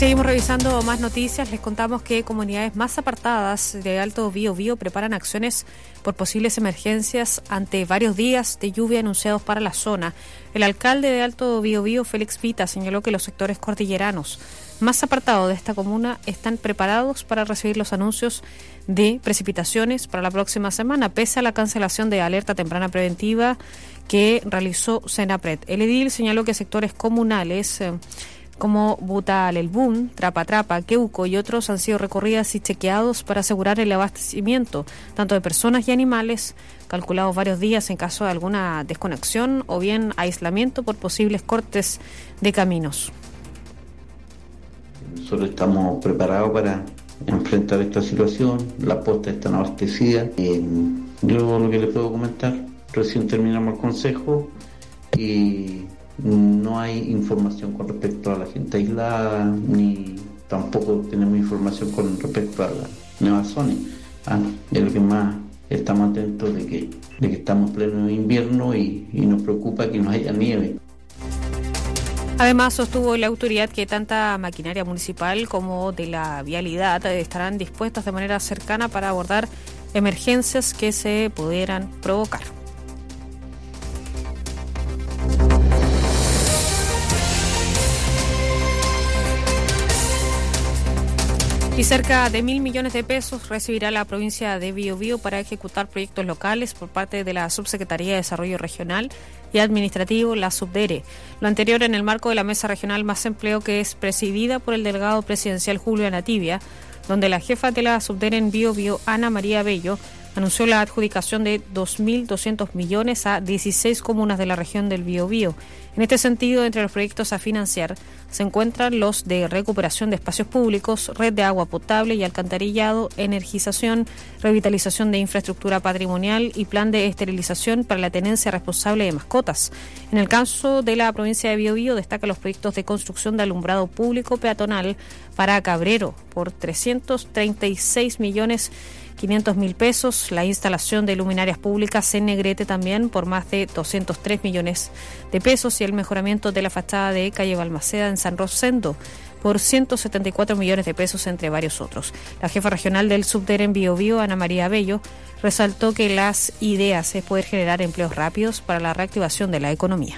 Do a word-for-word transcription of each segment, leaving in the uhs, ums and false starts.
seguimos revisando más noticias. Les contamos que comunidades más apartadas de Alto Biobío preparan acciones por posibles emergencias ante varios días de lluvia anunciados para la zona. El alcalde de Alto Biobío, Félix Vita, señaló que los sectores cordilleranos más apartados de esta comuna están preparados para recibir los anuncios de precipitaciones para la próxima semana, pese a la cancelación de alerta temprana preventiva que realizó Senapred. El edil señaló que sectores comunales eh, como Butal, El Boom, Trapa Trapa, Queuco y otros han sido recorridas y chequeados para asegurar el abastecimiento tanto de personas y animales, calculados varios días en caso de alguna desconexión o bien aislamiento por posibles cortes de caminos. Nosotros estamos preparados para enfrentar esta situación, las postas están abastecidas. Eh, yo lo que les puedo comentar, recién terminamos el consejo y no hay información con respecto a la gente aislada, ni tampoco tenemos información con respecto a la nueva zona. Ah, es lo que más estamos atentos de que, de que estamos en pleno invierno y, y nos preocupa que no haya nieve. Además, sostuvo la autoridad que tanta maquinaria municipal como de la vialidad estarán dispuestas de manera cercana para abordar emergencias que se pudieran provocar. Y cerca de mil millones de pesos recibirá la provincia de Biobío para ejecutar proyectos locales por parte de la Subsecretaría de Desarrollo Regional y Administrativo, la Subdere. Lo anterior en el marco de la Mesa Regional Más Empleo, que es presidida por el delegado presidencial Julio Anativia, donde la jefa de la Subdere en Biobío, Ana María Bello, anunció la adjudicación de dos mil doscientos millones a dieciséis comunas de la región del Biobío. En este sentido, entre los proyectos a financiar se encuentran los de recuperación de espacios públicos, red de agua potable y alcantarillado, energización, revitalización de infraestructura patrimonial y plan de esterilización para la tenencia responsable de mascotas. En el caso de la provincia de Biobío, destaca los proyectos de construcción de alumbrado público peatonal para Cabrero por trescientos treinta y seis millones quinientos mil pesos, la instalación de luminarias públicas en Negrete también por más de doscientos tres millones de pesos y el mejoramiento de la fachada de calle Balmaceda en San Rosendo por ciento setenta y cuatro millones de pesos, entre varios otros. La jefa regional del Subdere en Biobío, Ana María Bello, resaltó que las ideas es poder generar empleos rápidos para la reactivación de la economía.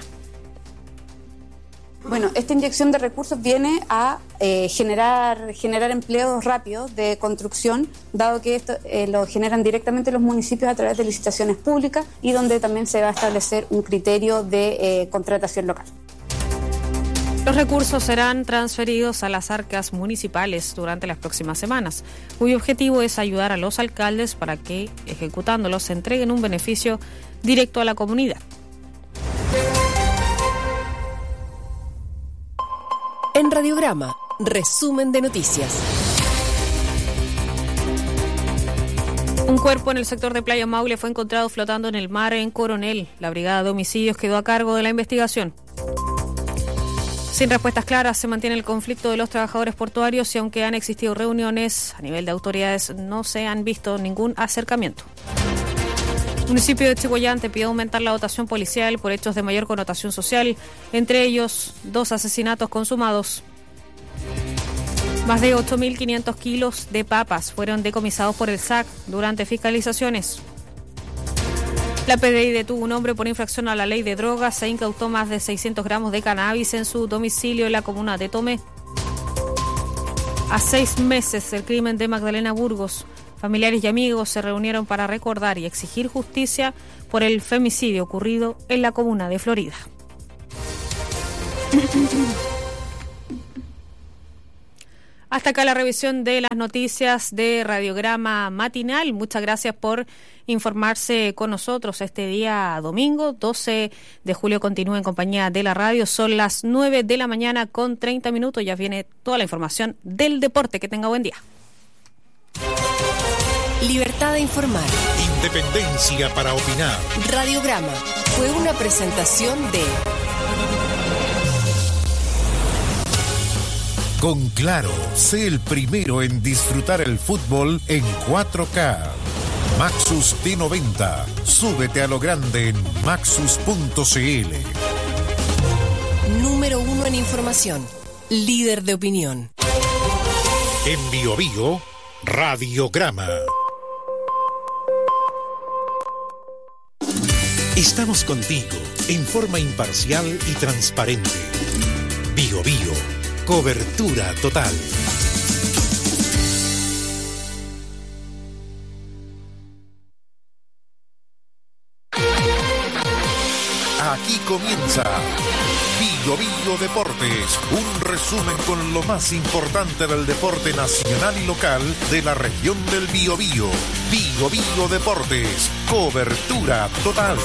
Bueno, esta inyección de recursos viene a eh, generar, generar empleos rápidos de construcción, dado que esto eh, lo generan directamente los municipios a través de licitaciones públicas y donde también se va a establecer un criterio de eh, contratación local. Los recursos serán transferidos a las arcas municipales durante las próximas semanas, cuyo objetivo es ayudar a los alcaldes para que, ejecutándolos, se entreguen un beneficio directo a la comunidad. En Radiograma, resumen de noticias. Un cuerpo en el sector de Playa Maule fue encontrado flotando en el mar en Coronel. La brigada de homicidios quedó a cargo de la investigación. Sin respuestas claras, se mantiene el conflicto de los trabajadores portuarios y aunque han existido reuniones a nivel de autoridades, no se han visto ningún acercamiento. El municipio de Chiguayante pidió aumentar la dotación policial por hechos de mayor connotación social, entre ellos dos asesinatos consumados. Más de ocho mil quinientos kilos de papas fueron decomisados por el S A C durante fiscalizaciones. La P D I detuvo un hombre por infracción a la ley de drogas e incautó más de seiscientos gramos de cannabis en su domicilio en la comuna de Tomé. A seis meses del crimen de Magdalena Burgos, familiares y amigos se reunieron para recordar y exigir justicia por el femicidio ocurrido en la comuna de Florida. Hasta acá la revisión de las noticias de Radiograma Matinal. Muchas gracias por informarse con nosotros este día domingo, doce de julio. Continúa en compañía de la radio. Son las nueve de la mañana con treinta minutos. Ya viene toda la información del deporte. Que tenga buen día. Libertad de informar. Independencia para opinar. Radiograma fue una presentación de... Con Claro, sé el primero en disfrutar el fútbol en cuatro K. Maxus T noventa. Súbete a lo grande en maxus punto c l. Número uno en información. Líder de opinión. En Bio Bio, Radiograma. Estamos contigo en forma imparcial y transparente. Bio Bio, cobertura total. Aquí comienza Bio Bio Deportes, un resumen con lo más importante del deporte nacional y local de la región del Biobío. Bio Bio Deportes, cobertura total.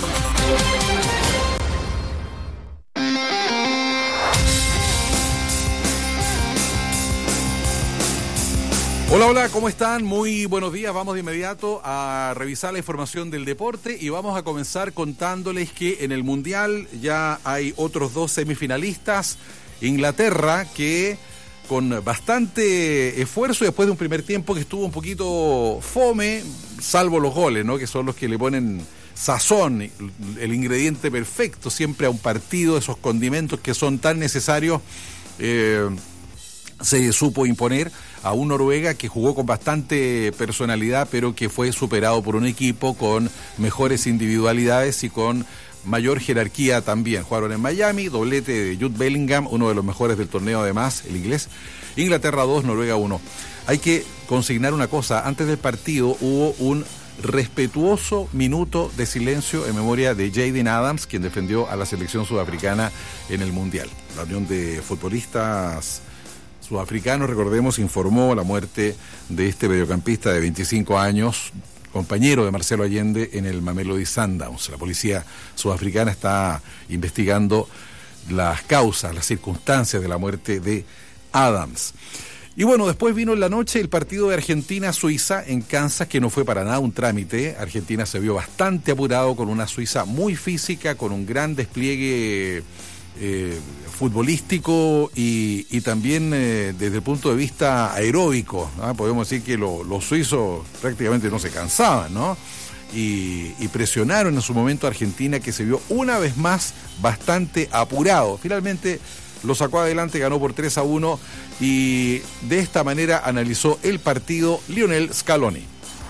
Hola, hola, ¿cómo están? Muy buenos días. Vamos de inmediato a revisar la información del deporte y vamos a comenzar contándoles que en el Mundial ya hay otros dos semifinalistas. Inglaterra, que con bastante esfuerzo, después de un primer tiempo que estuvo un poquito fome, salvo los goles, ¿no?, que son los que le ponen sazón, el ingrediente perfecto siempre a un partido, esos condimentos que son tan necesarios, eh, se supo imponer a un Noruega que jugó con bastante personalidad, pero que fue superado por un equipo con mejores individualidades y con mayor jerarquía también. Jugaron en Miami, doblete de Jude Bellingham, uno de los mejores del torneo además, el inglés. Inglaterra dos, Noruega uno. Hay que consignar una cosa, antes del partido hubo un respetuoso minuto de silencio en memoria de Jaden Adams, quien defendió a la selección sudafricana en el Mundial. La Unión de Futbolistas Sudafricanos, recordemos, informó la muerte de este mediocampista de veinticinco años, compañero de Marcelo Allende en el Mamelodi Sundowns. La policía sudafricana está investigando las causas, las circunstancias de la muerte de Adams. Y bueno, después vino en la noche el partido de Argentina-Suiza en Kansas, que no fue para nada un trámite. Argentina se vio bastante apurado con una Suiza muy física, con un gran despliegue Eh, futbolístico y, y también eh, desde el punto de vista aeróbico, ¿no? Podemos decir que lo, los suizos prácticamente no se cansaban, ¿no? Y, y presionaron en su momento a Argentina, que se vio una vez más bastante apurado. Finalmente lo sacó adelante, ganó por tres a uno y de esta manera analizó el partido Lionel Scaloni.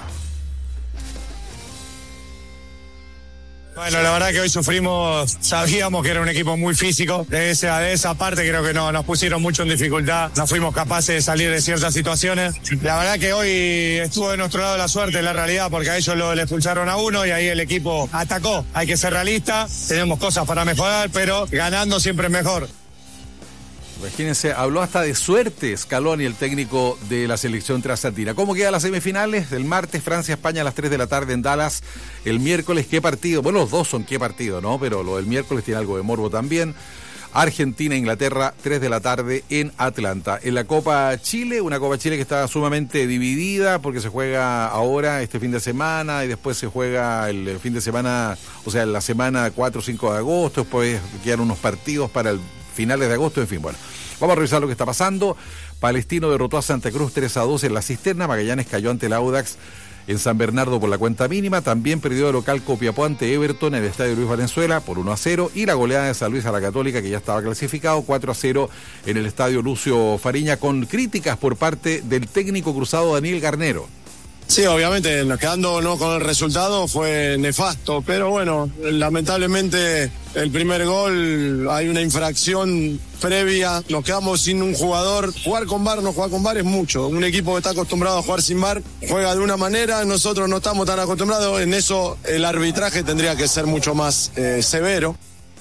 Bueno, la verdad que hoy sufrimos, sabíamos que era un equipo muy físico, de esa, de esa parte creo que no, nos pusieron mucho en dificultad, no fuimos capaces de salir de ciertas situaciones. La verdad que hoy estuvo de nuestro lado la suerte, la realidad, porque a ellos lo, le expulsaron a uno y ahí el equipo atacó. Hay que ser realista, tenemos cosas para mejorar, pero ganando siempre es mejor. Imagínense, habló hasta de suerte Scaloni, el técnico de la selección trasatlántica. ¿Cómo quedan las semifinales? El martes, Francia-España a las tres de la tarde en Dallas. El miércoles, ¿qué partido? Bueno, los dos son qué partido, ¿no? Pero lo del miércoles tiene algo de morbo también. Argentina-Inglaterra, tres de la tarde en Atlanta. En la Copa Chile, una Copa Chile que está sumamente dividida porque se juega ahora, este fin de semana, y después se juega el fin de semana, o sea, la semana cuatro o cinco de agosto, después quedan unos partidos para el finales de agosto, en fin, bueno. Vamos a revisar lo que está pasando. Palestino derrotó a Santa Cruz tres a dos en la Cisterna. Magallanes cayó ante el Audax en San Bernardo por la cuenta mínima. También perdió de local Copiapó ante Everton en el Estadio Luis Valenzuela por uno a cero. Y la goleada de San Luis a la Católica, que ya estaba clasificado, cuatro a cero en el Estadio Lucio Fariña, con críticas por parte del técnico cruzado Daniel Garnero. Sí, obviamente, nos quedándonos con el resultado fue nefasto, pero bueno, lamentablemente el primer gol, hay una infracción previa, nos quedamos sin un jugador. Jugar con V A R, no jugar con V A R es mucho. Un equipo que está acostumbrado a jugar sin V A R juega de una manera, nosotros no estamos tan acostumbrados, en eso el arbitraje tendría que ser mucho más eh, severo.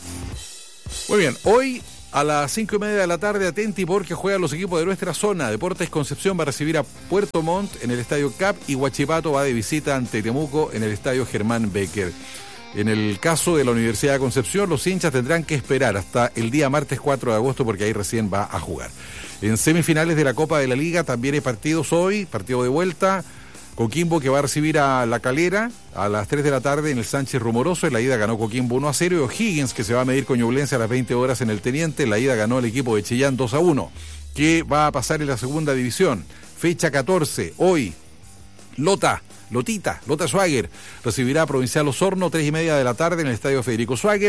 Muy bien, hoy a las cinco y media de la tarde, atenti porque juegan los equipos de nuestra zona. Deportes Concepción va a recibir a Puerto Montt en el Estadio Cap y Huachipato va de visita ante Temuco en el Estadio Germán Becker. En el caso de la Universidad de Concepción, los hinchas tendrán que esperar hasta el día martes cuatro de agosto porque ahí recién va a jugar. En semifinales de la Copa de la Liga también hay partidos hoy, partido de vuelta. Coquimbo, que va a recibir a La Calera a las tres de la tarde en el Sánchez Rumoroso. En la ida ganó Coquimbo uno a cero. Y O'Higgins, que se va a medir con Ñublense a las veinte horas en el Teniente. En la ida ganó el equipo de Chillán dos a uno. Que va a pasar en la segunda división. Fecha catorce, hoy, Lota, Lotita, Lota Schwager recibirá a Provincial Osorno, tres y media de la tarde en el Estadio Federico Schwager.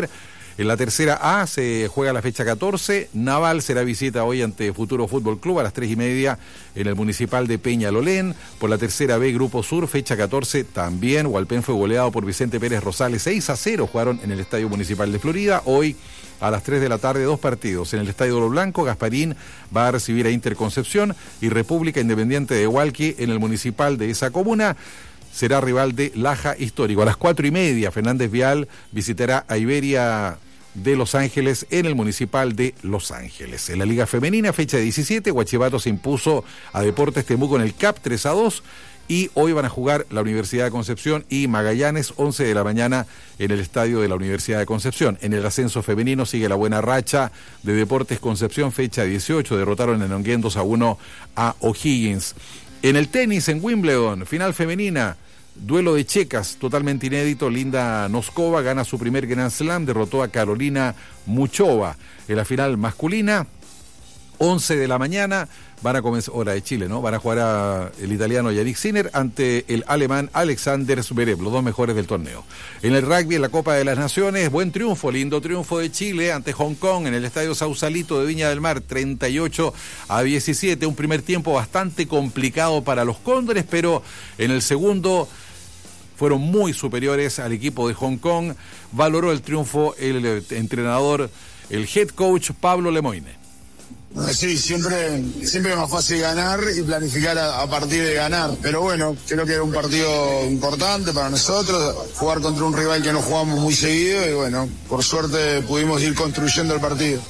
En la tercera A se juega la fecha catorce. Naval será visita hoy ante Futuro Fútbol Club a las tres y media en el Municipal de Peñalolén. Por la tercera B, Grupo Sur, fecha catorce también. Hualpén fue goleado por Vicente Pérez Rosales seis a cero. Jugaron en el Estadio Municipal de Florida. Hoy a las tres de la tarde, dos partidos. En el Estadio Oro Blanco, Gasparín va a recibir a Interconcepción y República Independiente de Hualqui en el Municipal de esa comuna será rival de Laja Histórico. A las cuatro y media, Fernández Vial visitará a Iberia de Los Ángeles en el Municipal de Los Ángeles. En la Liga Femenina, fecha diecisiete, Huachipato se impuso a Deportes Temuco en el C A P tres a dos y hoy van a jugar la Universidad de Concepción y Magallanes, once de la mañana en el estadio de la Universidad de Concepción. En el ascenso femenino sigue la buena racha de Deportes Concepción, fecha dieciocho, derrotaron en Onguén dos a uno a O'Higgins. En el tenis, en Wimbledon, final femenina, duelo de checas totalmente inédito. Linda Noskova gana su primer Grand Slam, derrotó a Carolina Muchova. En la final masculina, once de la mañana, van a comenzar, hora de Chile, ¿no? Van a jugar a el italiano Yannick Sinner ante el alemán Alexander Zverev, los dos mejores del torneo. En el rugby, en la Copa de las Naciones, buen triunfo, lindo triunfo de Chile ante Hong Kong en el Estadio Sausalito de Viña del Mar, treinta y ocho a diecisiete. Un primer tiempo bastante complicado para los Cóndores, pero en el segundo fueron muy superiores al equipo de Hong Kong. Valoró el triunfo el entrenador, el head coach Pablo Lemoine. Sí, siempre, siempre es más fácil ganar y planificar a, a partir de ganar. Pero bueno, creo que era un partido importante para nosotros, jugar contra un rival que no jugamos muy seguido y bueno, por suerte pudimos ir construyendo el partido.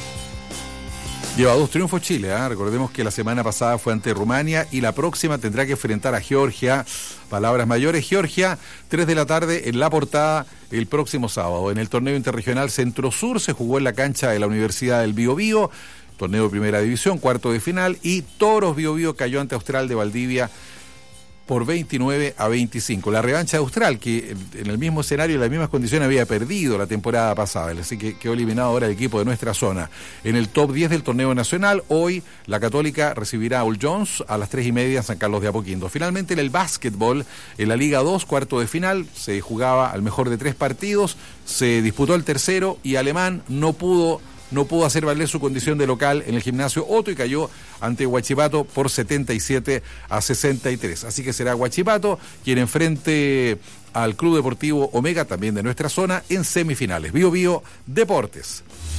Lleva dos triunfos Chile, ¿eh? Recordemos que la semana pasada fue ante Rumania y la próxima tendrá que enfrentar a Georgia. Palabras mayores, Georgia, tres de la tarde en La Portada el próximo sábado. En el torneo interregional Centro Sur se jugó en la cancha de la Universidad del Biobío, torneo de primera división, cuarto de final, y Toros Biobío cayó ante Austral de Valdivia por veintinueve a veinticinco. La revancha de Austral, que en el mismo escenario y en las mismas condiciones había perdido la temporada pasada, así que quedó eliminado ahora el equipo de nuestra zona. En el top diez del torneo nacional, hoy la Católica recibirá a All Jones a las tres y media en San Carlos de Apoquindo. Finalmente en el básquetbol, en la Liga dos, cuarto de final, se jugaba al mejor de tres partidos, se disputó el tercero y Alemán no pudo no pudo hacer valer su condición de local en el gimnasio Otto y cayó ante Huachipato por setenta y siete a sesenta y tres. Así que será Huachipato quien enfrente al Club Deportivo Omega, también de nuestra zona, en semifinales. Bio Bio Deportes.